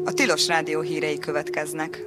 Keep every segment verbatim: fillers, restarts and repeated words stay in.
A Tilos Rádió hírei következnek.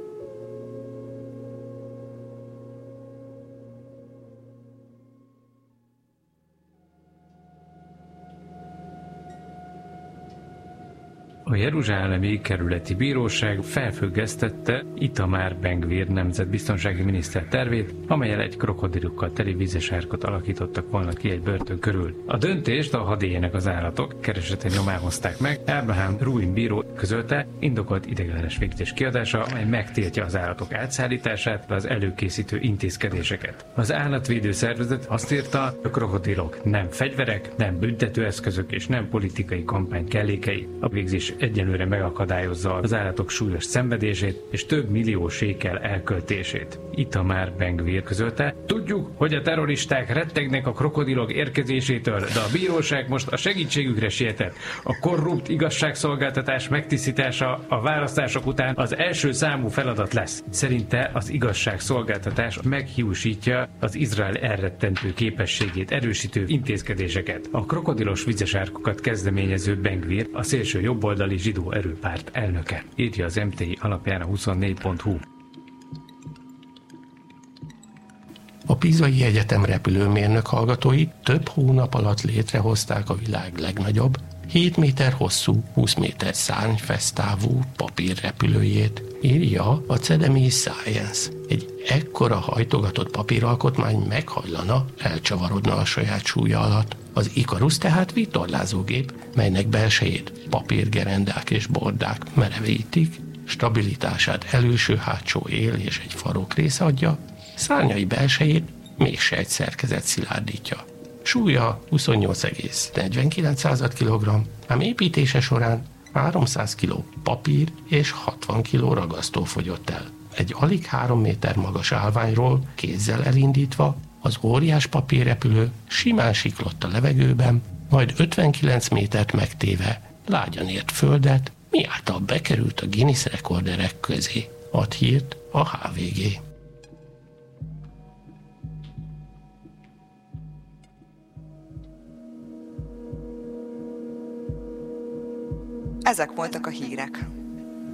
A Jeruzsálemi Kerületi Bíróság felfüggesztette Itamar Ben-Gvir nemzetbiztonsági miniszter tervét, amellyel egy krokodilokkal teli vízes árkot alakítottak volna ki egy börtön körül. A döntést a hadélyének az állatok keresete nyomán hozták meg. Abraham Ruin bíró közölte, indokolt ideiglenes végzés kiadása, amely megtiltja az állatok átszállítását, az előkészítő intézkedéseket. Az állatvédő szervezet azt írta, a krokodilok nem fegyverek, nem büntetőeszközök és nem politikai kampány kellékei. A végzés egyelőre megakadályozza az állatok súlyos szenvedését és több millió sékel elköltését. Itamar Ben-Gvir közölte, tudjuk, hogy a terroristák rettegnek a krokodilok érkezésétől, de a bíróság most a segítségükre sietett. A korrupt igazságszolgáltatás megtisztítása a választások után az első számú feladat lesz. Szerinte az igazságszolgáltatás meghiúsítja az Izrael elrettentő képességét erősítő intézkedéseket. A krokodilos vizes árkokat kezdeményező Ben-Gvir a szélső jobboldali zsidó erőpárt elnöke, írja az em té i alapján a huszonnégy pont hu. A Pízai Egyetem repülőmérnök hallgatói több hónap alatt létrehozták a világ legnagyobb, hét méter hosszú, húsz méter szárnyfesztávú papírrepülőjét, írja a cé e dé em i Science. Egy ekkora hajtogatott papíralkotmány meghajlana, elcsavarodna a saját súlya alatt. Az Ikarus tehát vitorlázógép, melynek belsejét papírgerendák és bordák merevítik, stabilitását előső-hátsó él és egy farokrész adja, szárnyai belsejét még sejtszerkezet szilárdítja. Súlya huszonnyolc egész negyvenkilenc kilogramm, ám építése során háromszáz kiló papír és hatvan kiló ragasztó fogyott el. Egy alig három méter magas állványról kézzel elindítva az óriás papírrepülő simán siklott a levegőben, majd ötvenkilenc métert megtéve lágyan ért földet, miáltal bekerült a Guinness rekorderek közé. Ad hírt a há vé gé. Ezek voltak a hírek.